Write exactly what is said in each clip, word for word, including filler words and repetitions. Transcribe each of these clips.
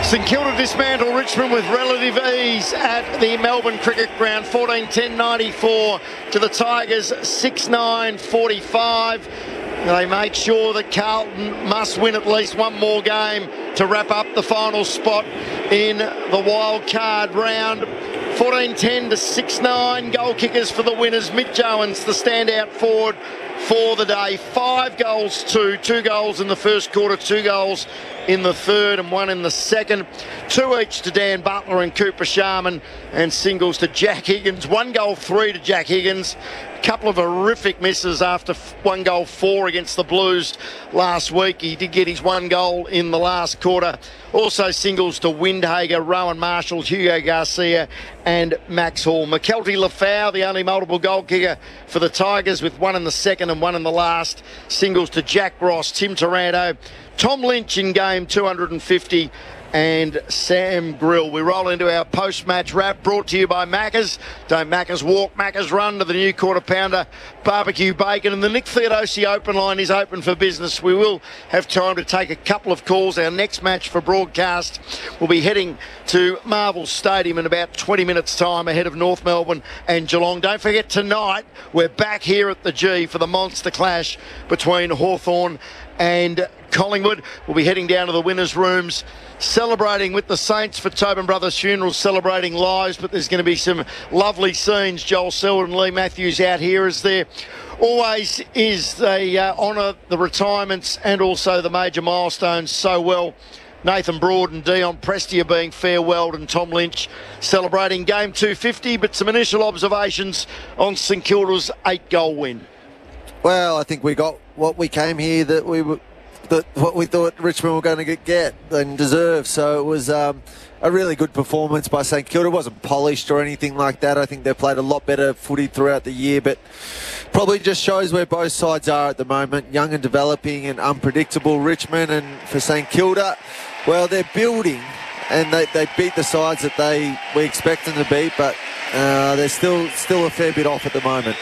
St Kilda dismantle Richmond with relative ease at the Melbourne Cricket Ground. fourteen ten ninety-four to the Tigers, six nine forty-five. They make sure that Carlton must win at least one more game to wrap up the final spot in the wild card round. fourteen ten to six nine. Goal kickers for the winners. Mitch Owens, the standout forward for the day. Five goals, two. Two goals in the first quarter, two goals in the third and one in the second. Two each to Dan Butler and Cooper Sharman, and singles to Jack Higgins. One goal, three to Jack Higgins. A couple of horrific misses after one goal, four against the Blues last week. He did get his one goal in the last quarter. Also singles to Windhager, Rowan Marshall, Hugo Garcia and Max Hall. McKelty Lafau, the only multiple goal kicker for the Tigers, with one in the second and one in the last. Singles to Jack Ross, Tim Taranto, Tom Lynch in game two hundred fifty, and Sam Grill. We roll into our post-match wrap, brought to you by Macca's. Don't Macca's walk, Macca's run to the new quarter pounder barbecue bacon. And the Nick Theodosi open line is open for business. We will have time to take a couple of calls. Our next match for broadcast will be heading to Marvel Stadium in about twenty minutes time, ahead of North Melbourne and Geelong. Don't forget, tonight we're back here at the G for the monster clash between Hawthorn and Collingwood. We'll be heading down to the winners' rooms, celebrating with the Saints for Tobin Brothers Funerals, celebrating lives, but there's going to be some lovely scenes. Joel Selwood and Lee Matthews out here, as there always is. They uh, honour the retirements and also the major milestones so well. Nathan Broad and Dion Prestia being farewelled, and Tom Lynch celebrating game two fifty, but some initial observations on St Kilda's eight-goal win. Well, I think we got what we came here that we were, that what we thought Richmond were going to get, get and deserve. So it was um, a really good performance by St Kilda. It wasn't polished or anything like that. I think they've played a lot better footy throughout the year, but probably just shows where both sides are at the moment. Young and developing and unpredictable Richmond, and for St Kilda, well, they're building and they, they beat the sides that they we expect them to beat, but uh, they're still still a fair bit off at the moment.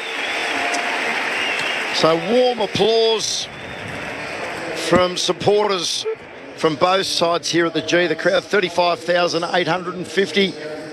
So warm applause from supporters from both sides here at the G. The crowd, thirty-five thousand eight hundred fifty.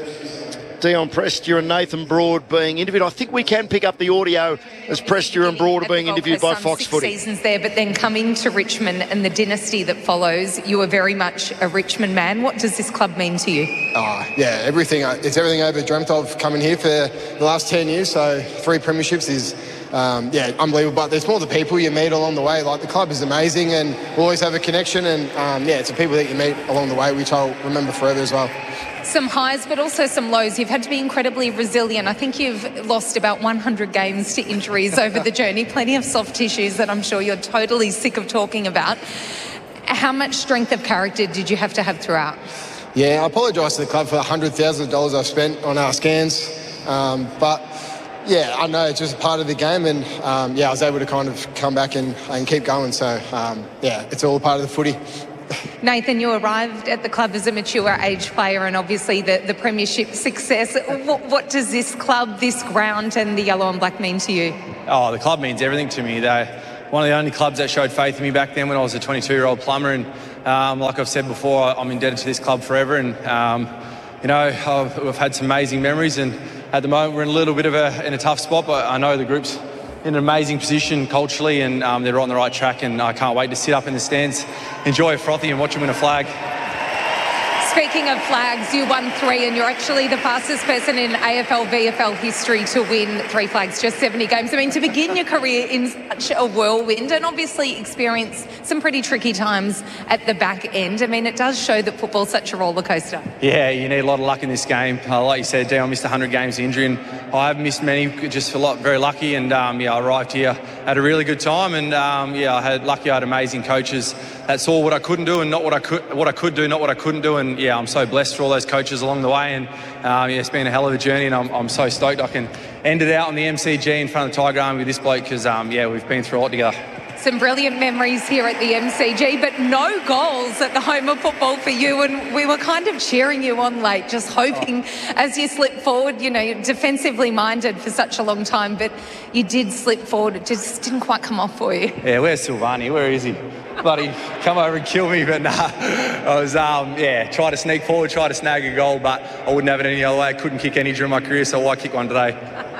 Dion Prestia and Nathan Broad being interviewed. I think we can pick up the audio as Prestia and Broad are being interviewed by Fox six Footy. Seasons there, but then coming to Richmond and the dynasty that follows, you are very much a Richmond man. What does this club mean to you? Oh, yeah, everything. It's everything I ever dreamt of coming here for the last ten years. So three premierships is, um, yeah, unbelievable. But there's more the people you meet along the way. Like, the club is amazing, and we'll always have a connection. And um, yeah, it's the people that you meet along the way, which I'll remember forever as well. Some highs, but also some lows. You've had to be incredibly resilient. I think you've lost about one hundred games to injuries over the journey. Plenty of soft tissues that I'm sure you're totally sick of talking about. How much strength of character did you have to have throughout? Yeah, I apologise to the club for the one hundred thousand dollars I've spent on our scans. Um, but, yeah, I know it's just part of the game, and, um, yeah, I was able to kind of come back and, and keep going. So, um, yeah, it's all part of the footy. Nathan, you arrived at the club as a mature age player, and obviously the, the premiership success. What, what does this club, this ground and the yellow and black mean to you? Oh, the club means everything to me. They're one of the only clubs that showed faith in me back then when I was a twenty-two-year-old plumber, and um, like I've said before, I'm indebted to this club forever. And, um, you know, I've, we've had some amazing memories, and at the moment we're in a little bit of a, in a tough spot, but I know the group's in an amazing position culturally, and um, they're on the right track, and I can't wait to sit up in the stands, enjoy a frothy and watch them win a flag. Speaking of flags, you won three, and you're actually the fastest person in A F L V F L history to win three flags, just seventy games. I mean, to begin your career in such a whirlwind and obviously experience some pretty tricky times at the back end. I mean, it does show that football's such a roller coaster. Yeah, you need a lot of luck in this game. Uh, like you said, Dion missed one hundred games of injury, and I have missed many, just a lot, very lucky. And um, yeah, I arrived here at a really good time, and um, yeah, I had lucky. I had amazing coaches that saw what I couldn't do and not what I could, what I could do, not what I couldn't do. And yeah, I'm so blessed for all those coaches along the way, and um, yeah, it's been a hell of a journey, and I'm, I'm so stoked I can end it out on the M C G in front of the Tiger Army with this bloke, because um, yeah, we've been through a lot together. Some brilliant memories here at the M C G, but no goals at the home of football for you. And we were kind of cheering you on late, just hoping oh. as you slipped forward, you know, defensively minded for such a long time, but you did slip forward. It just didn't quite come off for you. Yeah, where's Silvani? Where is he? Bloody come over and kill me, but nah. I was, um, yeah, try to sneak forward, try to snag a goal, but I wouldn't have it any other way. I couldn't kick any during my career, so why kick one today?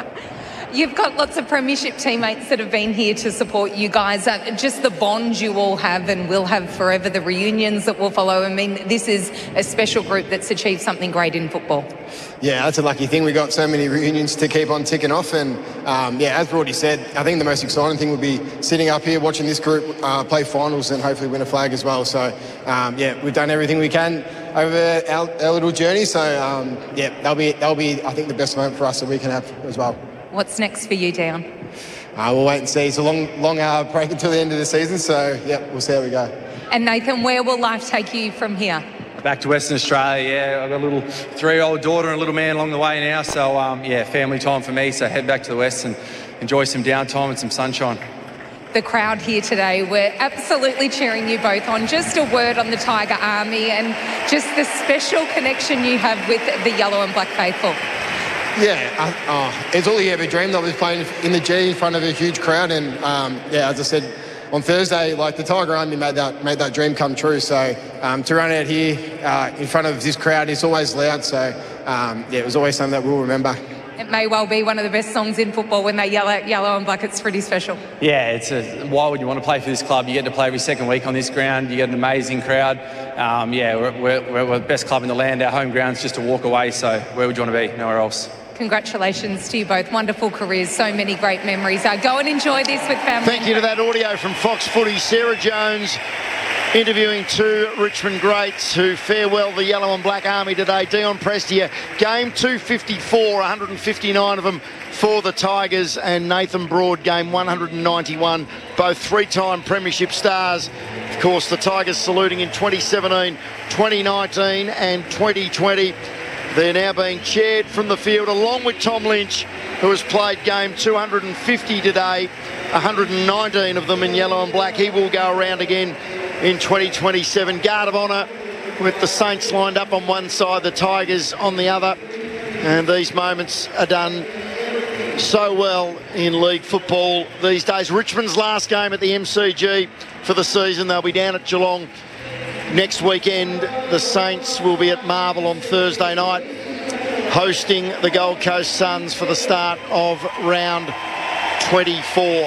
You've got lots of premiership teammates that have been here to support you guys. Uh, just the bond you all have and will have forever, the reunions that will follow. I mean, this is a special group that's achieved something great in football. Yeah, that's a lucky thing. We got so many reunions to keep on ticking off. And, um, yeah, as Brody said, I think the most exciting thing would be sitting up here watching this group uh, play finals and hopefully win a flag as well. So, um, yeah, we've done everything we can over our, our little journey. So, um, yeah, that'll be, that'll be, I think, the best moment for us that we can have as well. What's next for you, Dion? Uh, we'll wait and see. It's a long, long uh, break until the end of the season, so yeah, we'll see how we go. And Nathan, where will life take you from here? Back to Western Australia, yeah. I've got a little three-year-old daughter and a little man along the way now, so um, yeah, family time for me. So head back to the West and enjoy some downtime and some sunshine. The crowd here today, we're absolutely cheering you both on. Just a word on the Tiger Army and just the special connection you have with the yellow and black faithful. Yeah, uh, oh, it's all you ever dreamed of, is playing in the G in front of a huge crowd. And um, yeah, as I said on Thursday, like the Tiger Army made that made that dream come true. So um, to run out here uh, in front of this crowd is always loud. So um, yeah, it was always something that we'll remember. It may well be one of the best songs in football when they yell at yellow and black. It's pretty special. Yeah, it's a, why would you want to play for this club? You get to play every second week on this ground. You get an amazing crowd. Um, yeah, we're, we're, we're the best club in the land. Our home ground's just a walk away. So where would you want to be? Nowhere else. Congratulations to you both. Wonderful careers, so many great memories. Uh, go and enjoy this with family. Thank you to that audio from Fox Footy. Sarah Jones interviewing two Richmond greats who farewell the Yellow and Black Army today. Dion Prestia, game two fifty-four, one hundred fifty-nine of them for the Tigers, and Nathan Broad, game one hundred ninety-one, both three-time premiership stars. Of course, the Tigers saluting in twenty seventeen, twenty nineteen and twenty twenty. They're now being chaired from the field along with Tom Lynch, who has played game two hundred fifty today, one hundred nineteen of them in yellow and black. He will go around again in twenty twenty-seven. Guard of honour with the Saints lined up on one side, the Tigers on the other. And these moments are done so well in league football these days. Richmond's last game at the M C G for the season. They'll be down at Geelong next weekend. The Saints will be at Marvel on Thursday night, hosting the Gold Coast Suns for the start of round twenty-four.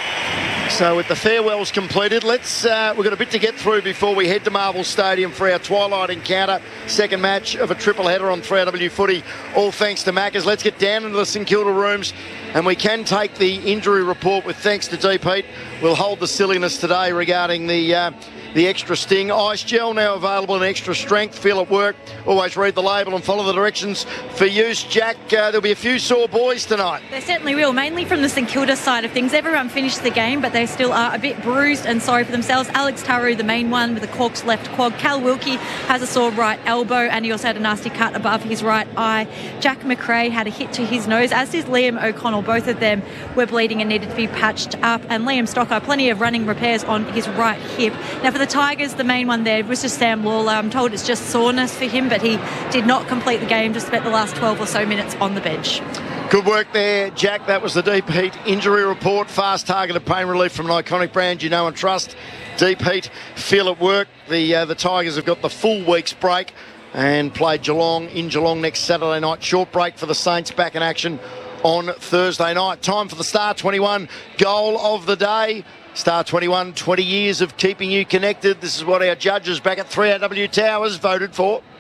So with the farewells completed, let's uh, we've got a bit to get through before we head to Marvel Stadium for our twilight encounter, second match of a triple header on three R W Footy, all thanks to Maccas. Let's get down into the St Kilda rooms, and we can take the injury report with thanks to D. Pete. We'll hold the silliness today regarding the uh, the extra sting. Ice gel now available in extra strength. Feel it work. Always read the label and follow the directions for use. Jack, uh, there'll be a few sore boys tonight. There certainly will, mainly from the St Kilda side of things. Everyone finished the game, but they still are a bit bruised and sorry for themselves. Alex Taru, the main one, with a corked left quad. Cal Wilkie has a sore right elbow, and he also had a nasty cut above his right eye. Jack McRae had a hit to his nose, as did Liam O'Connell. Both of them were bleeding and needed to be patched up. And Liam Stocker, plenty of running repairs on his right hip. Now for the Tigers, the main one there was just Sam Lawler. I'm told it's just soreness for him, but he did not complete the game, just spent the last twelve or so minutes on the bench. Good work there, Jack. That was the Deep Heat injury report. Fast targeted pain relief from an iconic brand you know and trust. Deep Heat, feel it work. The uh, the Tigers have got the full week's break and play Geelong in Geelong next Saturday night. Short break for the Saints, back in action on Thursday night. Time for the Star twenty-one goal of the day. Star twenty-one, twenty years of keeping you connected. This is what our judges back at three R W Towers voted for.